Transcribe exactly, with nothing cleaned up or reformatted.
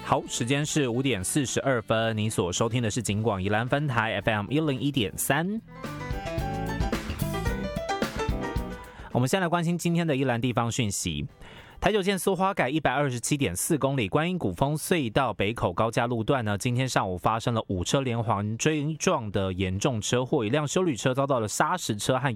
好，时间是五点四十二分，你所收听的是警广宜兰分台 F M 一零一点三。我们先来关心今天的宜兰地方讯息。台九线苏花改一百二十七点四公里观音古峰隧道北口高架路段呢，今天上午发生了五车连环追撞的严重车祸，一辆休旅车遭到了砂石车和